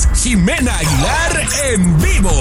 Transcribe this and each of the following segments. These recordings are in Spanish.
Jimena Aguilar en vivo.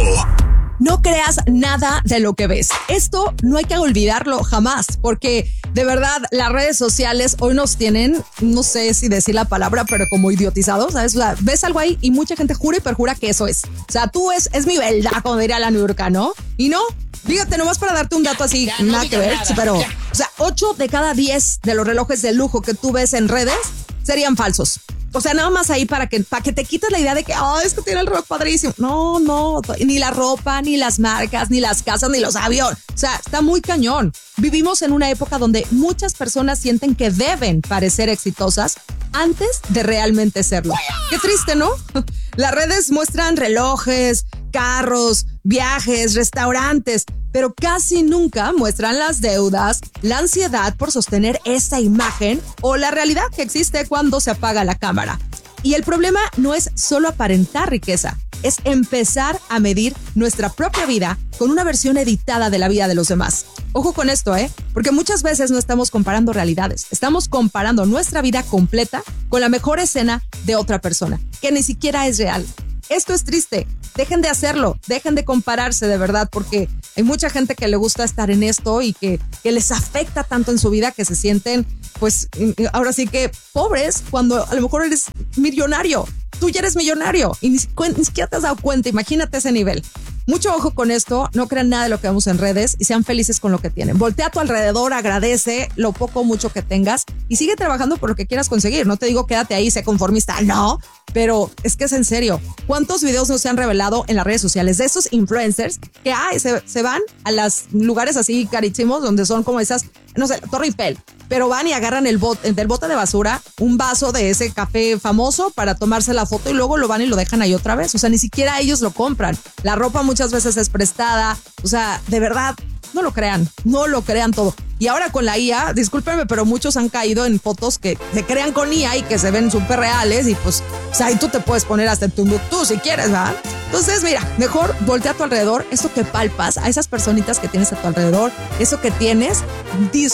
No creas nada de lo que ves. Esto no hay que olvidarlo jamás, porque de verdad las redes sociales hoy nos tienen, no sé si decir la palabra, pero como idiotizados, ¿sabes? O sea, ves algo ahí y mucha gente jura y perjura que eso es. O sea, tú es mi verdad, como diría la Niurka, ¿no? Y no, fíjate, nomás para darte un dato así, Ya, no nada que ver, digas nada, pero, ya. o sea, 8 de cada 10 de los relojes de lujo que tú ves en redes serían falsos. O sea, nada más ahí para que te quites la idea de que, es que tiene el reloj padrísimo. No, ni la ropa, ni las marcas, ni las casas, ni los aviones. O sea, está muy cañón. Vivimos en una época donde muchas personas sienten que deben parecer exitosas antes de realmente serlo. Qué triste, ¿no? Las redes muestran relojes, carros, viajes, restaurantes, pero casi nunca muestran las deudas, la ansiedad por sostener esa imagen o la realidad que existe cuando se apaga la cámara. Y el problema no es solo aparentar riqueza, es empezar a medir nuestra propia vida con una versión editada de la vida de los demás. Ojo con esto, porque muchas veces no estamos comparando realidades, estamos comparando nuestra vida completa con la mejor escena de otra persona, que ni siquiera es real. Esto es triste. Dejen de hacerlo, dejen de compararse de verdad, porque hay mucha gente que le gusta estar en esto y que les afecta tanto en su vida que se sienten, pues, ahora sí que pobres cuando a lo mejor eres millonario. Tú ya eres millonario y ni siquiera te has dado cuenta. Imagínate ese nivel. Mucho ojo con esto, no crean nada de lo que vemos en redes y sean felices con lo que tienen. Voltea a tu alrededor, agradece lo poco o mucho que tengas y sigue trabajando por lo que quieras conseguir. No te digo quédate ahí, sé conformista, no, pero es que es en serio. ¿Cuántos videos no se han revelado en las redes sociales de esos influencers que se van a los lugares así carísimos donde son como esas, no sé, Torre Eiffel, pero van y agarran del bote de basura un vaso de ese café famoso para tomarse la foto y luego lo van y lo dejan ahí otra vez? O sea, ni siquiera ellos lo compran. La ropa muchas veces es prestada. O sea, de verdad, no lo crean todo. Y ahora con la IA, discúlpenme, pero muchos han caído en fotos que se crean con IA y que se ven súper reales y pues, o sea, ahí tú te puedes poner hasta en Timbuktu si quieres, ¿verdad? Entonces, mira, mejor voltea a tu alrededor, eso que palpas, a esas personitas que tienes a tu alrededor, eso que tienes,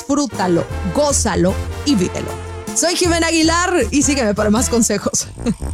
disfrútalo, gózalo y vívelo. Soy Jimena Aguilar y sígueme para más consejos.